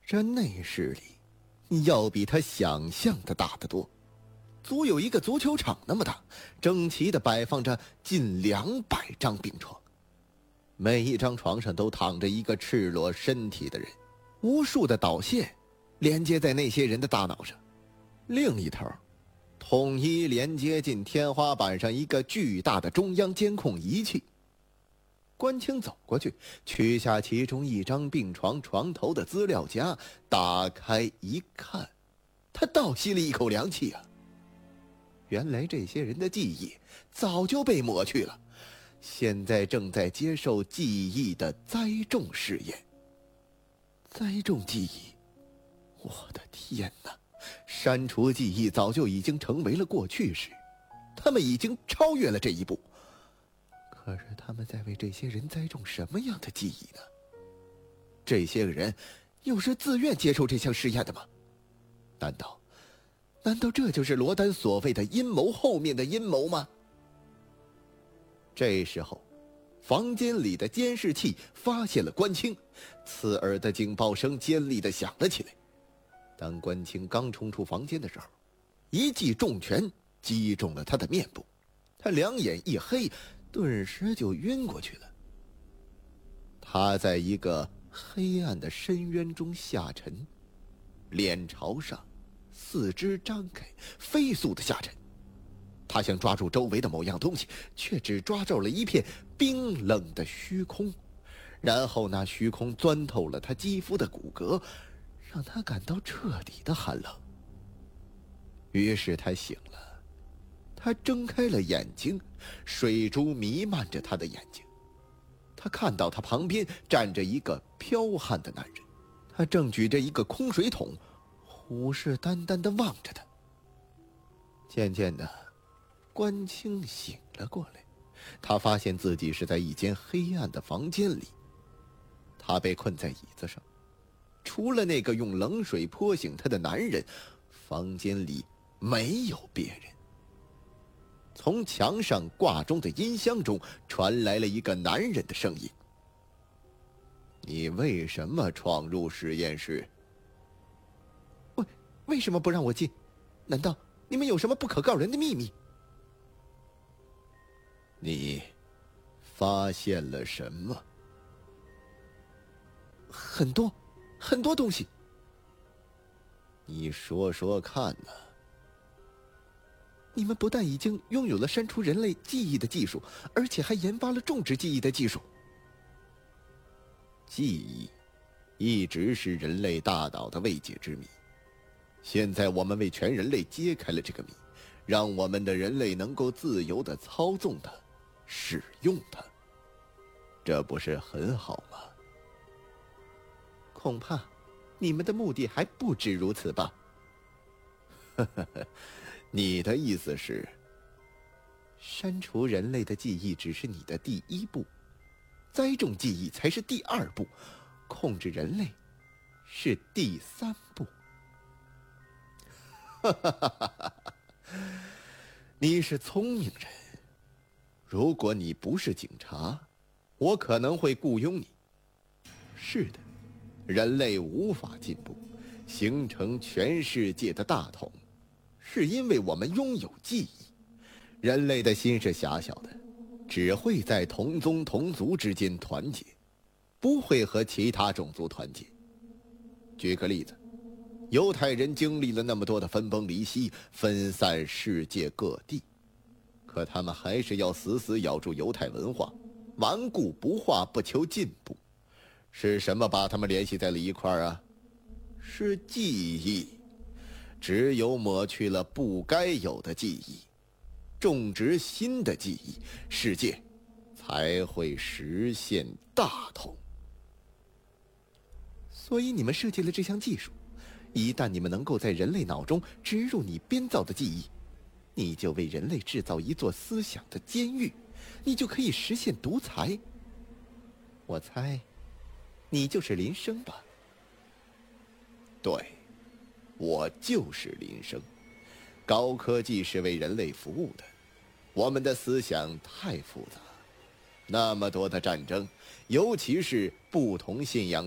这内势力要比他想象的大得多，足有一个足球场那么大，整齐地摆放着近200张病床，每一张床上都躺着一个赤裸身体的人，无数的导线连接在那些人的大脑上，另一头统一连接进天花板上一个巨大的中央监控仪器。关清走过去，取下其中一张病床床头的资料夹，打开一看，他倒吸了一口凉气啊！原来这些人的记忆早就被抹去了，现在正在接受记忆的栽种试验。栽种记忆，我的天哪！删除记忆早就已经成为了过去式，他们已经超越了这一步。可是他们在为这些人栽种什么样的记忆呢？这些个人又是自愿接受这项试验的吗？难道这就是罗丹所谓的阴谋后面的阴谋吗？这时候，房间里的监视器发现了关清，刺耳的警报声尖利地响了起来。当关清刚冲出房间的时候，一记重拳击中了他的面部，他两眼一黑，顿时就晕过去了。他在一个黑暗的深渊中下沉，脸朝上，四肢张开，飞速地下沉。他想抓住周围的某样东西，却只抓住了一片冰冷的虚空，然后那虚空钻透了他肌肤的骨骼，让他感到彻底的寒冷。于是他醒了，他睁开了眼睛，水珠弥漫着他的眼睛。他看到他旁边站着一个剽悍的男人，他正举着一个空水桶，虎视眈眈地望着他。渐渐的，关清醒了过来，他发现自己是在一间黑暗的房间里，他被困在椅子上，除了那个用冷水泼醒他的男人，房间里没有别人。从墙上挂钟的音箱中传来了一个男人的声音：“你为什么闯入实验室？为什么不让我进？难道你们有什么不可告人的秘密？”“你发现了什么？”“很多东西。”“你说说看呢？”“你们不但已经拥有了删除人类记忆的技术，而且还研发了种植记忆的技术。”“记忆一直是人类大脑的未解之谜，现在我们为全人类揭开了这个谜，让我们的人类能够自由地操纵它，使用它，这不是很好吗？”“恐怕你们的目的还不止如此吧？”“你的意思是，删除人类的记忆只是你的第一步，栽种记忆才是第2步，控制人类是第3步。”“你是聪明人，如果你不是警察，我可能会雇佣你。是的，人类无法进步，形成全世界的大统，是因为我们拥有记忆。人类的心是狭小的，只会在同宗同族之间团结，不会和其他种族团结。举个例子，犹太人经历了那么多的分崩离析，分散世界各地，可他们还是要死死咬住犹太文化，顽固不化，不求进步。是什么把他们联系在了一块儿啊？是记忆。只有抹去了不该有的记忆，种植新的记忆，世界才会实现大同。所以你们设计了这项技术，一旦你们能够在人类脑中植入你编造的记忆，你就为人类制造一座思想的监狱，你就可以实现独裁。我猜你就是林生吧？”“对，我就是林生。高科技是为人类服务的，我们的思想太复杂，那么多的战争，尤其是不同信仰